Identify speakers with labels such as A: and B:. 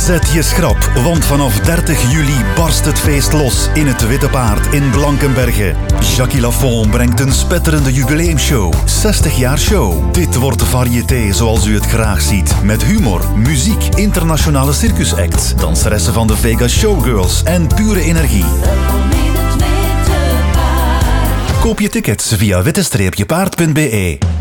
A: Zet je schrap, want vanaf 30 juli barst het feest los in het Witte Paard in Blankenberge. Jackie Lafont brengt een spetterende jubileumshow. 60 jaar show. Dit wordt variété zoals u het graag ziet. Met humor, muziek, internationale circusacts, danseressen van de Vegas Showgirls en pure energie. Koop je tickets via witte-paard.be.